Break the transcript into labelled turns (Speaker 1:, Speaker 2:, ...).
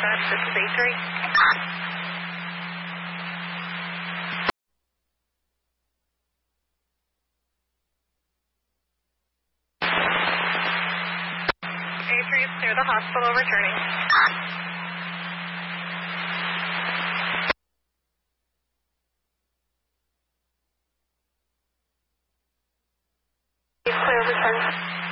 Speaker 1: dispatch. This is A3. A3 is near the hospital, returning. Clear, return.